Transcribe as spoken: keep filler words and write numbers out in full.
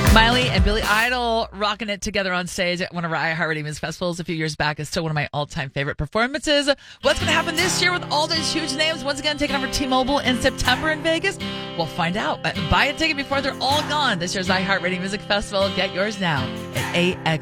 Miley and Billy Idol rocking it together on stage at one of our iHeartRadio Music Festivals a few years back is still one of my all-time favorite performances. What's going to happen this year with all these huge names? Once again, taking over T-Mobile in September in Vegas? We'll find out. Buy a ticket before they're all gone. This year's iHeartRadio Music Festival. Get yours now at A X.